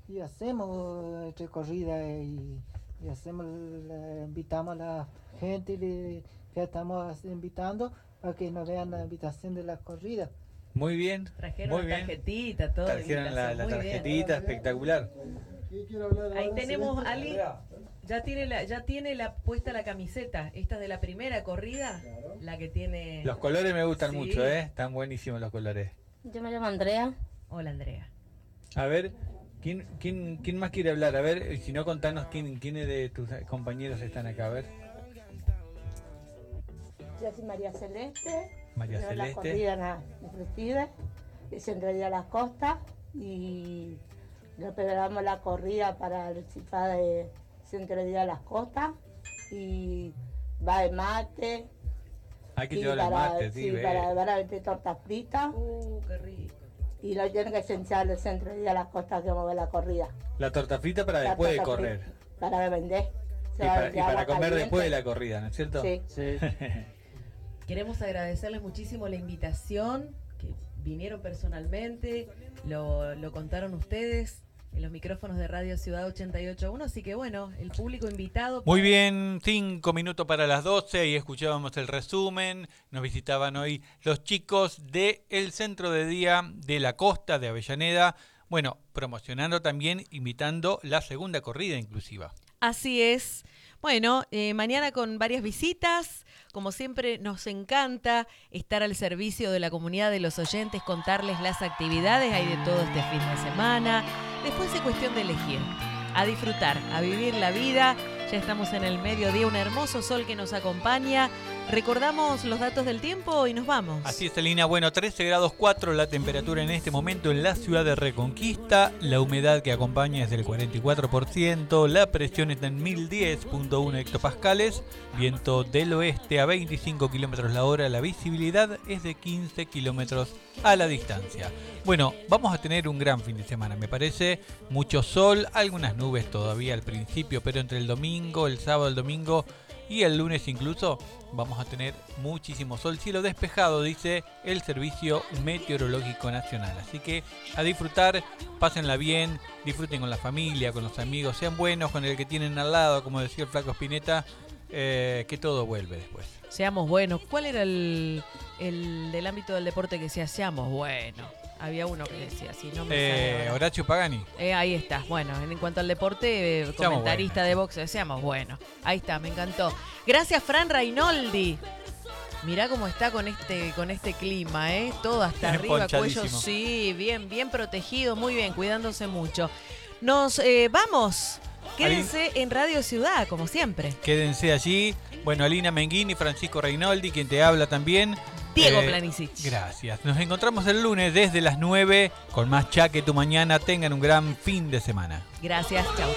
Y hacemos recorrida y hacemos, invitamos a la gente que estamos invitando a que nos vean la invitación de la corrida. Muy bien. Trajeron muy la bien. tarjetita, todo. Trajeron la Muy bien. tarjetita, espectacular. Ahí tenemos, Ali, ya tiene la puesta la camiseta. Esta es de la primera corrida, la que tiene... Los colores me gustan Sí. mucho, ¿eh? Están buenísimos los colores. Yo me llamo Andrea. Hola, Andrea. A ver, ¿quién más quiere hablar? A ver, si no, contanos quiénes de tus compañeros están acá, a ver. Yo soy María Celeste. María yo La Celeste. corrida ofrecida. Es en realidad las costas. Y nos preparamos la corrida para el CIFA de Centro de Día de las Costas. Y va de mate. Hay que y llevar los mates, sí, ve. para vender tortas fritas. Qué rico. Y lo tienen que esencial el Centro de Día de las Costas que vamos a ver la corrida. La torta frita para La después de torta correr. frita, para vender. Y Se va a para, vender y para agua comer caliente. después de la corrida, ¿no es cierto? Sí. Queremos agradecerles muchísimo la invitación, que vinieron personalmente, lo contaron ustedes en los micrófonos de Radio Ciudad 88.1, así que bueno, el público invitado... Muy bien, 5 minutos para las 12 y escuchábamos el resumen. Nos visitaban hoy los chicos del Centro de Día de la Costa de Avellaneda. Bueno, promocionando también, invitando la segunda corrida inclusiva. Así es. Bueno, mañana con varias visitas. Como siempre, nos encanta estar al servicio de la comunidad de los oyentes, contarles las actividades. Hay de todo este fin de semana. Después es cuestión de elegir. A disfrutar, a vivir la vida. Ya estamos en el mediodía, un hermoso sol que nos acompaña. Recordamos los datos del tiempo y nos vamos. Así es, Alina. Bueno, 13 grados 4 la temperatura en este momento en la ciudad de Reconquista. La humedad que acompaña es del 44%. La presión está en 1010.1 hectopascales. Viento del oeste a 25 kilómetros la hora. La visibilidad es de 15 kilómetros a la distancia. Bueno, vamos a tener un gran fin de semana, me parece. Mucho sol, algunas nubes todavía al principio, pero entre el domingo, el sábado, el domingo y el lunes incluso vamos a tener muchísimo sol, cielo despejado, dice el Servicio Meteorológico Nacional. Así que a disfrutar, pásenla bien, disfruten con la familia, con los amigos, sean buenos con el que tienen al lado, como decía el Flaco Spinetta, que todo vuelve después. Seamos buenos. ¿Cuál era el del ámbito del deporte que decía seamos buenos? Había uno que decía así, no me sale ahora. Horacio Pagani. Ahí está. Bueno, en cuanto al deporte, comentarista de boxeo, seamos buenos. Ahí está, me encantó. Gracias, Fran Rainoldi. Mirá cómo está con este clima, todo hasta arriba, cuello, sí, bien protegido, muy bien, cuidándose mucho. Nos vamos. Quédense en Radio Ciudad, como siempre. Quédense allí. Bueno, Alina Menguini, Francisco Rainoldi, quien te habla también. Diego Planisic. Gracias. Nos encontramos el lunes desde las 9 con más Chaque Tu Mañana. Tengan un gran fin de semana. Gracias, chao.